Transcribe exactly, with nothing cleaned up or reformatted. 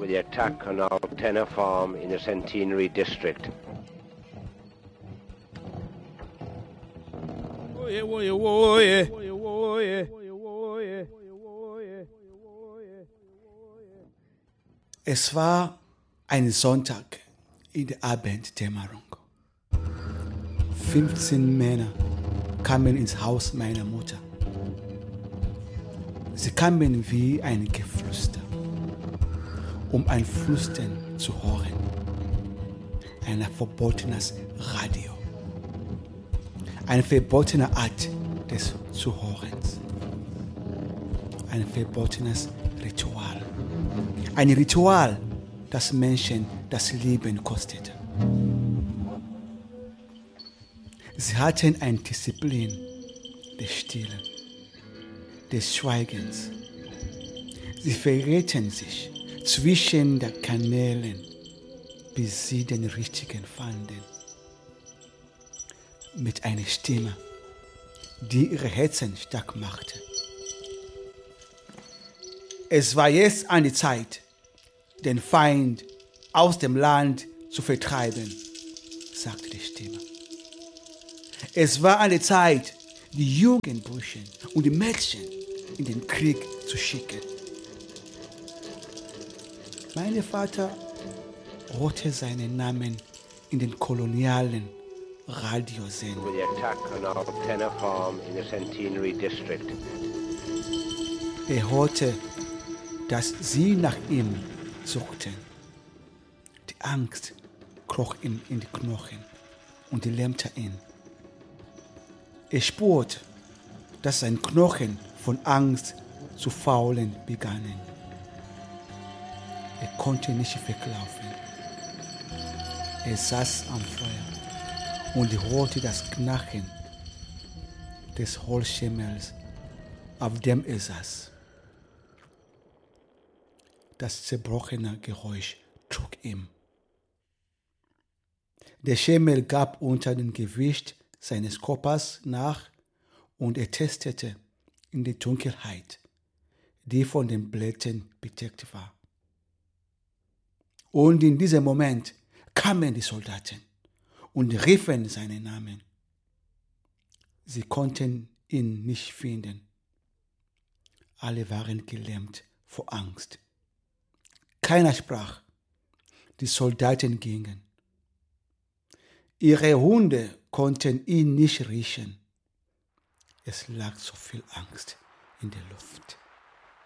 with the attack on our Tenor farm in the Centenary district. Es war ein Sonntag in der Abenddämmerung. fünfzehn Männer kamen ins Haus meiner Mutter. Sie kamen wie ein Geflüster, um ein Flüstern zu hören. Ein verbotenes Radio. Eine verbotene Art des Zuhörens. Ein verbotenes Ritual. Ein Ritual, das Menschen das Leben kostete. Sie hatten eine Disziplin des Stillen, des Schweigens. Sie verrieten sich zwischen den Kanälen, bis sie den richtigen fanden. Mit einer Stimme, die ihre Herzen stark machte. Es war jetzt an die Zeit, den Feind aus dem Land zu vertreiben, sagte die Stimme. Es war an der Zeit, die Jugendburschen und die Mädchen in den Krieg zu schicken. Mein Vater hörte seinen Namen in den kolonialen Radiosendern. With the attack on our Tenor farm in the Centenary district. Er hörte, dass sie nach ihm suchten. Die Angst kroch ihm in die Knochen und lähmte ihn. Er spürte, dass sein Knochen von Angst zu faulen begannen. Er konnte nicht weglaufen. Er saß am Feuer und hörte das Knacken des Holzschemmels, auf dem er saß. Das zerbrochene Geräusch trug ihm. Der Schemmel gab unter dem Gewicht seines Körpers nach und er tastete in die Dunkelheit, die von den Blättern bedeckt war. Und in diesem Moment kamen die Soldaten und riefen seinen Namen. Sie konnten ihn nicht finden. Alle waren gelähmt vor Angst. Keiner sprach. Die Soldaten gingen. Ihre Hunde konnten ihn nicht riechen. Es lag so viel Angst in der Luft.